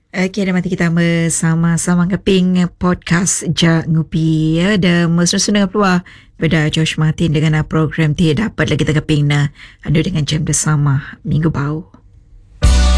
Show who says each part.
Speaker 1: Okey, dan mati kita bersama-sama ngeping podcast Jak Ngupi ya. Dan mesra dengan peluang beda Josh Martin dengan program ti dapat lagi kita keping na adu dengan jam bersama minggu bau.